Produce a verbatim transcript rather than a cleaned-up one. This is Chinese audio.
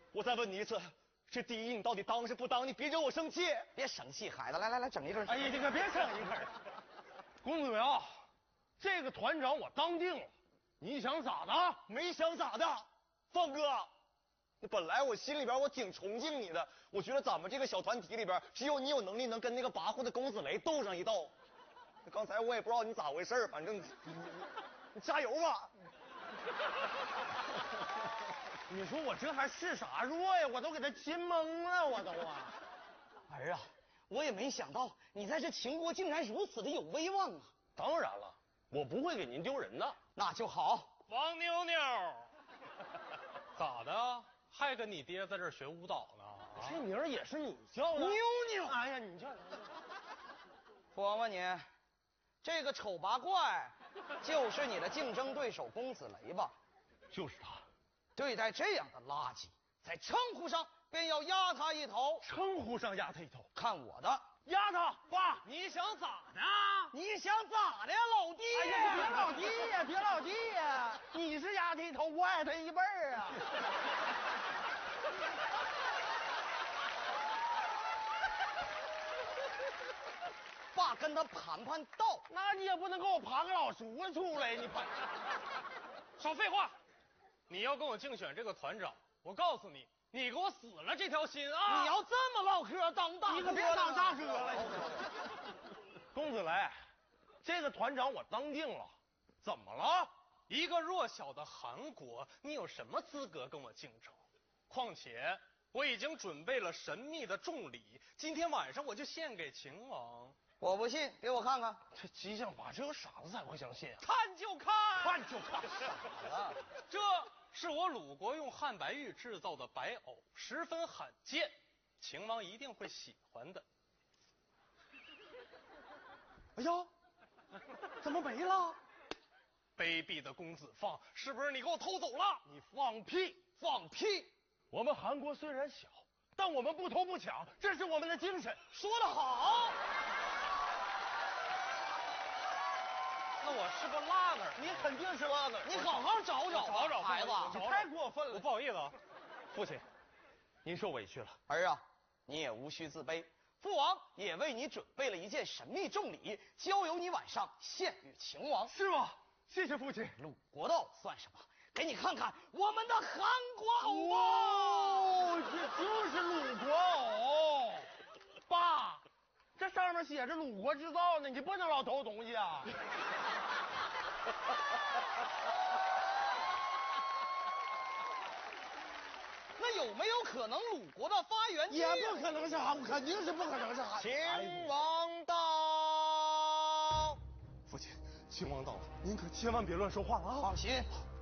我再问你一次，这第一你到底当是不当？你别惹我生气。 别生气，孩子，来来来，整一根。 哎呀，你可别整一根。公子苗，这个团长我当定了，你想咋的？ 没想咋的，放哥。那本来我心里边我挺崇敬你的，我觉得咱们这个小团体里边，只有你有能力能跟那个跋扈的公子雷斗上一斗。刚才我也不知道你咋回事，反正你你你加油吧。 你说我这还是啥弱呀？我都给他亲懵了，我都啊！ 儿啊，我也没想到你在这秦国竟然如此的有威望啊！ 当然了，我不会给您丢人的。 那就好。 王妞妞，咋的？还跟你爹在这学舞蹈呢？ 啊、这名儿也是你叫的？ 妞妞！ 哎呀，你叫父王问你，这个丑八怪就是你的竞争对手公子雷吧？ 就是他。 对待这样的垃圾，在称呼上便要压他一头。 称呼上压他一头， 看我的！ 压他！爸， 你想咋的？ 你想咋的呀，老弟？ 哎呀，别老弟呀，别老弟呀！你是压他一头，我矮他一辈儿啊！ 爸跟他盘盘道， 那你也不能给我盘个老叔子出来，你盘。 少废话！你要跟我竞选这个团长，我告诉你，你给我死了这条心啊！ 你要这么唠嗑，当大哥， 你可别当大哥了。公子雷，这个团长我当定了，怎么了？ 一个弱小的韩国，你有什么资格跟我竞争？况且我已经准备了神秘的重礼，今天晚上我就献给秦王。 我不信，给我看看。 这激将法只有傻子才会相信啊！ 看就看， 看就看，傻了。 这是我鲁国用汉白玉制造的白藕，十分罕见，秦王一定会喜欢的。 哎呀，怎么没了？ 卑鄙的公子放，是不是你给我偷走了？ 你放屁！ 放屁！ 我们韩国虽然小，但我们不偷不抢，这是我们的精神。 说得好。 那我是个拉那儿， 你肯定是拉那儿。 你好好找找找找孩子， 你太过分了。 我不好意思啊， 父亲，您受委屈了。 儿啊，你也无需自卑，父王也为你准备了一件神秘重礼，交由你晚上献与秦王。 是吗？谢谢父亲。 鲁国道算什么？给你看看我们的韩国藕吧。 哦，这就是鲁国藕。爸，这上面写着鲁国制造呢，你不能老偷东西啊。 那有没有可能鲁国的发源地？ 也不可能是韩，肯定是不可能是韩。 秦王到。 父亲，秦王到了，您可千万别乱说话了啊！ 放心，